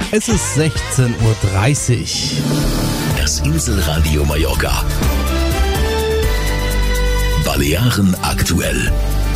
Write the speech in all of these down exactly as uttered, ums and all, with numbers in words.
Es ist sechzehn Uhr dreißig. Das Inselradio Mallorca. Balearen aktuell.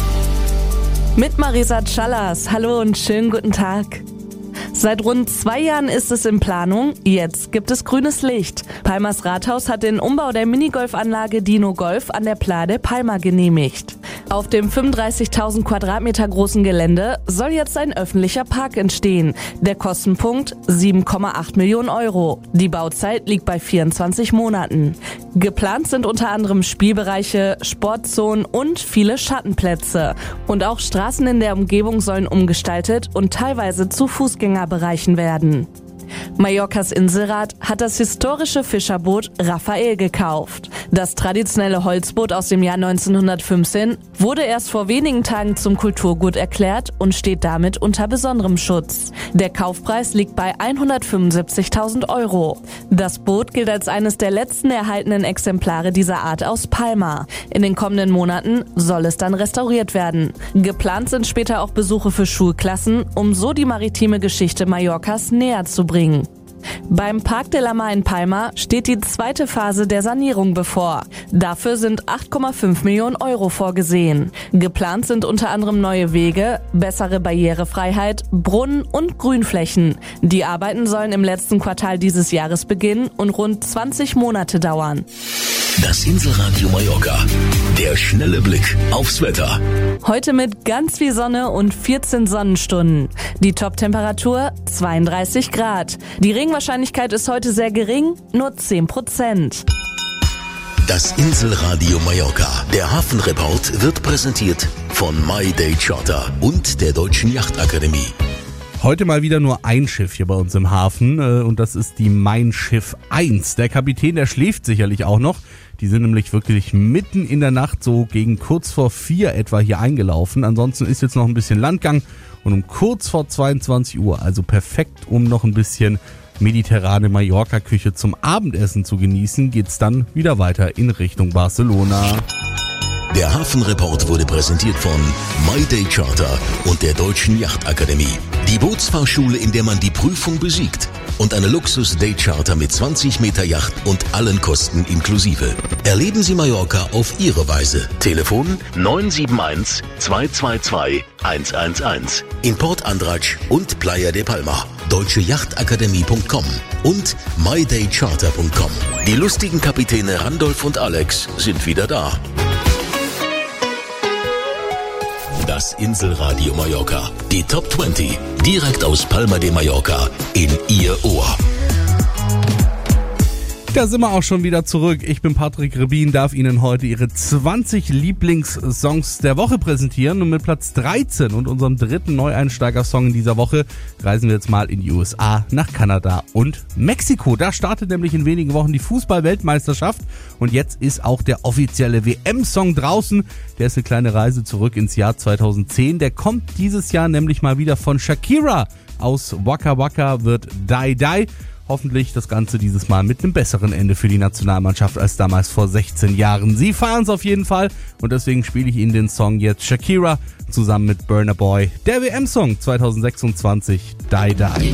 Mit Marisa Callas. Hallo und schönen guten Tag. Seit rund zwei Jahren ist es in Planung, jetzt gibt es grünes Licht. Palmas Rathaus hat den Umbau der Minigolfanlage Dino Golf an der Playa de Palma genehmigt. Auf dem fünfunddreißigtausend Quadratmeter großen Gelände soll jetzt ein öffentlicher Park entstehen. Der Kostenpunkt sieben Komma acht Millionen Euro. Die Bauzeit liegt bei vierundzwanzig Monaten. Geplant sind unter anderem Spielbereiche, Sportzonen und viele Schattenplätze. Und auch Straßen in der Umgebung sollen umgestaltet und teilweise zu Fußgängerbereichen werden. Mallorcas Inselrat hat das historische Fischerboot Rafael gekauft. Das traditionelle Holzboot aus dem Jahr neunzehnhundertfünfzehn wurde erst vor wenigen Tagen zum Kulturgut erklärt und steht damit unter besonderem Schutz. Der Kaufpreis liegt bei hundertfünfundsiebzigtausend Euro. Das Boot gilt als eines der letzten erhaltenen Exemplare dieser Art aus Palma. In den kommenden Monaten soll es dann restauriert werden. Geplant sind später auch Besuche für Schulklassen, um so die maritime Geschichte Mallorcas näher zu bringen. Beim Parc de la Mar in Palma steht die zweite Phase der Sanierung bevor. Dafür sind acht Komma fünf Millionen Euro vorgesehen. Geplant sind unter anderem neue Wege, bessere Barrierefreiheit, Brunnen und Grünflächen. Die Arbeiten sollen im letzten Quartal dieses Jahres beginnen und rund zwanzig Monate dauern. Das Inselradio Mallorca. Der schnelle Blick aufs Wetter. Heute mit ganz viel Sonne und vierzehn Sonnenstunden. Die Top-Temperatur zweiunddreißig Grad. Die Regenwahrscheinlichkeit ist heute sehr gering, nur zehn Prozent. Das Inselradio Mallorca. Der Hafenreport wird präsentiert von My Day Charter und der Deutschen Yachtakademie. Heute mal wieder nur ein Schiff hier bei uns im Hafen und das ist die Mein Schiff eins. Der Kapitän, der schläft sicherlich auch noch. Die sind nämlich wirklich mitten in der Nacht so gegen kurz vor vier etwa hier eingelaufen. Ansonsten ist jetzt noch ein bisschen Landgang und um kurz vor zweiundzwanzig Uhr, also perfekt, um noch ein bisschen mediterrane Mallorca-Küche zum Abendessen zu genießen, geht's dann wieder weiter in Richtung Barcelona. Der Hafenreport wurde präsentiert von My Day Charter und der Deutschen Yachtakademie. Die Bootsfahrschule, in der man die Prüfung besiegt. Und eine Luxus-Day-Charter mit zwanzig Meter Yacht und allen Kosten inklusive. Erleben Sie Mallorca auf Ihre Weise. Telefon neun sieben eins, zwei zwei zwei, eins eins eins. In Port Andratx und Playa de Palma. deutsche yachtakademie punkt com und my day charter punkt com. Die lustigen Kapitäne Randolph und Alex sind wieder da. Das Inselradio Mallorca. Die Top zwanzig. Direkt aus Palma de Mallorca in Ihr Ohr. Da sind wir auch schon wieder zurück. Ich bin Patrick Rebin, darf Ihnen heute Ihre zwanzig Lieblingssongs der Woche präsentieren. Und mit Platz dreizehn und unserem dritten Neueinsteigersong in dieser Woche reisen wir jetzt mal in die U S A, nach Kanada und Mexiko. Da startet nämlich in wenigen Wochen die Fußball-Weltmeisterschaft. Und jetzt ist auch der offizielle W M-Song draußen. Der ist eine kleine Reise zurück ins Jahr zweitausendzehn. Der kommt dieses Jahr nämlich mal wieder von Shakira. Aus Waka Waka wird Die Die. Hoffentlich das Ganze dieses Mal mit einem besseren Ende für die Nationalmannschaft als damals vor sechzehn Jahren. Sie feiern es auf jeden Fall und deswegen spiele ich Ihnen den Song jetzt Shakira zusammen mit Burna Boy. Der W M-Song zweitausendsechsundzwanzig, Die Die.